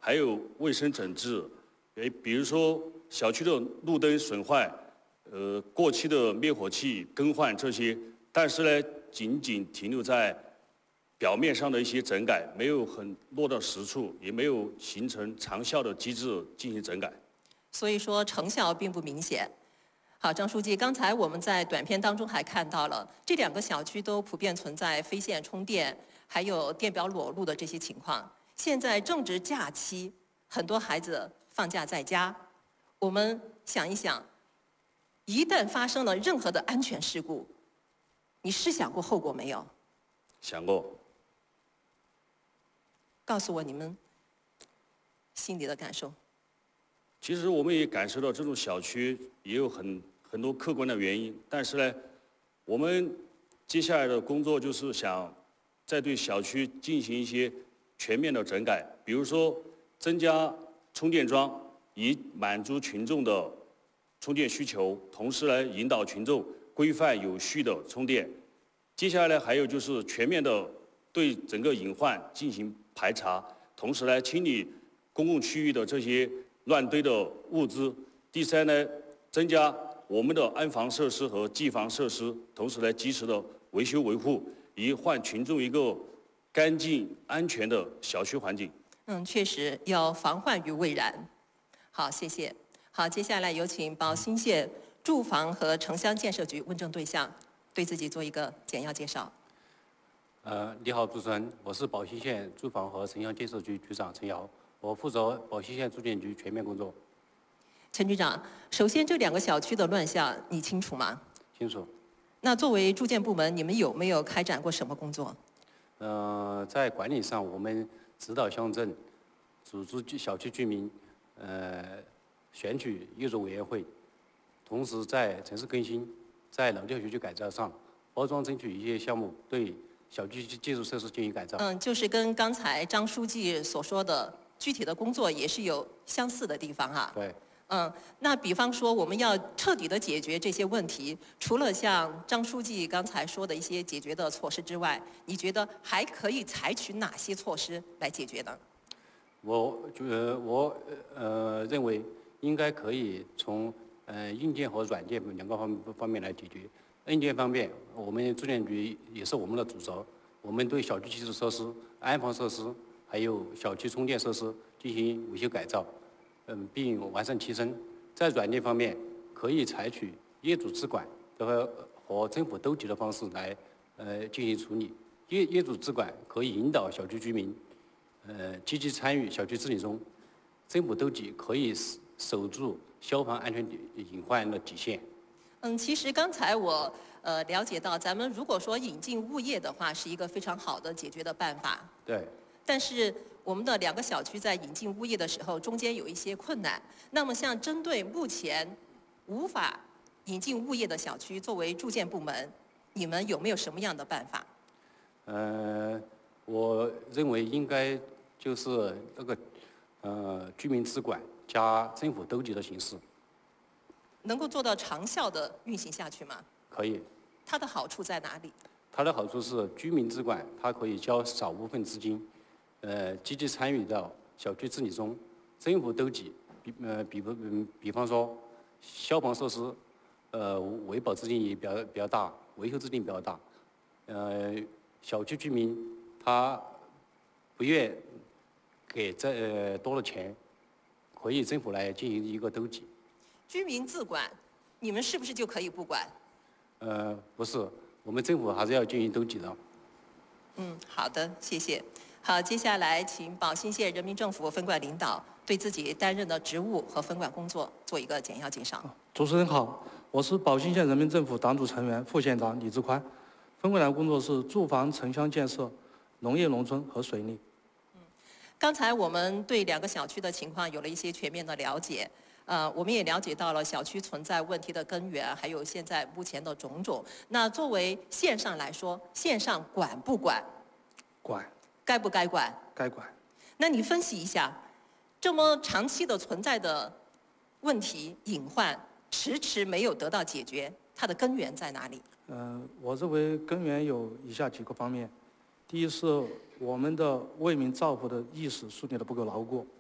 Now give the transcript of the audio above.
还有卫生整治，比如说小区的路灯损坏，过期的灭火器更换这些，但是呢，仅仅停留在表面上的一些整改，没有很落到实处，也没有形成长效的机制进行整改。 所以说成效并不明显。好，张书记，刚才我们在短片当中还看到了这2个小区都普遍存在非线充电，还有电表裸露的这些情况。现在正值假期，很多孩子放假在家，我们想一想，一旦发生了任何的安全事故，你试想过后果没有？ 想过。 告诉我你们心里的感受。 其实我们也感受到这种小区也有很多客观的原因，但是呢，我们接下来的工作就是想再对小区进行一些全面的整改，比如说增加充电桩，以满足群众的充电需求，同时呢引导群众规范有序的充电。接下来呢，还有就是全面的对整个隐患进行排查，同时呢清理公共区域的这些乱堆的物资。第三呢，增加我们的安防设施和技防设施，同时呢及时的维修维护，以换群众一个干净安全的小区环境。 确实要防患于未然。好，谢谢。好，接下来有请宝兴县住房和城乡建设局问政对象对自己做一个简要介绍。 你好，主持人，我是宝兴县住房和城乡建设局局长陈瑶，我负责宝兴县住建局全面工作。 陈局长，首先这2个小区的乱象你清楚吗？ 清楚。 那作为住建部门，你们有没有开展过什么工作？ 在管理上，我们指导乡镇组织小区居民选举业主委员会，同时在城市更新、在老旧学区改造上，包装争取一些项目，对小区基础设施进行改造。 就是跟刚才张书记所说的具体的工作也是有相似的地方哈。 对。 那比方说我们要彻底的解决这些问题，除了像张书记刚才说的一些解决的措施之外，你觉得还可以采取哪些措施来解决呢？ 我认为应该可以从硬件和软件2个方面来解决。硬件方面，我们住建局也是我们的主责，我们对小区基础设施、安防设施还有小区充电设施进行维修改造，并完善提升。在软件方面，可以采取业主自管和政府兜底的方式来进行处理。业主自管可以引导小区居民积极参与小区治理中，政府兜底可以守住消防安全隐患的底线。 其实刚才我了解到，咱们如果说引进物业的话，是一个非常好的解决的办法。 对。 但是我们的2个小区在引进物业的时候，中间有一些困难。那么像针对目前无法引进物业的小区，作为住建部门，你们有没有什么样的办法？ 我认为应该就是那个居民自管加政府兜底的形式。 能够做到长效的运行下去吗？ 可以。 它的好处在哪里？ 它的好处是居民自管，它可以交少部分资金，积极参与到小区治理中。政府兜底，比方说消防设施，维保资金也比较大，维修资金比较大。小区居民他不愿给多的钱，可以政府来进行一个兜底。 居民自管，你们是不是就可以不管？ 不是，我们政府还是要进行兜底的。 好的，谢谢。好，接下来请宝兴县人民政府分管领导对自己担任的职务和分管工作做一个简要介绍。 主持人好，我是宝兴县人民政府党组成员、副县长李志宽，分管工作是住房、城乡建设、农业农村和水利。 刚才我们对2个小区的情况有了一些全面的了解。我们也了解到了小区存在问题的根源，还有现在目前的种种。那作为县上来说，县上管不管？ 管。 该不该管？ 该管。 那你分析一下，这么长期的存在的问题隐患，迟迟没有得到解决，它的根源在哪里？ 我认为根源有以下几个方面。第一是我们的为民造福的意识树立得不够牢固。